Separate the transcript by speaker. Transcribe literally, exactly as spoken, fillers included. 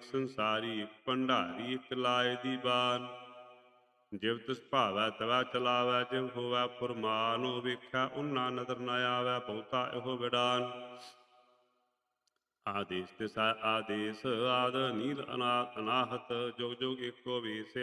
Speaker 1: ਅਨੇਕ ਸੰਸਾਰੀ, ਇੱਕ ਭੰਡਾਰੀ ਇੱਕ ਲਾਏ ਦੀ ਬਾਨ। ਜਿਵ ਤਿਸ ਭਾਵੈ ਤਵੈ ਚਲਾਵੈ, ਜਿਵ ਹੋਵੈ ਫੁਰਮਾਨ। ਵੇਖਿਆ ਓਨਾ ਨਦਰ ਨ ਆਵੈ, ਬਹੁਤਾ ਇਹੋ ਵਿਡਾਨ। ਆਦੇਸ ਤਿਸੈ ਆਦੇਸ, ਆਦ ਨੀਲ ਅਨਾ ਅਨਾਹਤ, ਜੁਗ ਜੁਗ ਏਕੋ ਵੇਸ।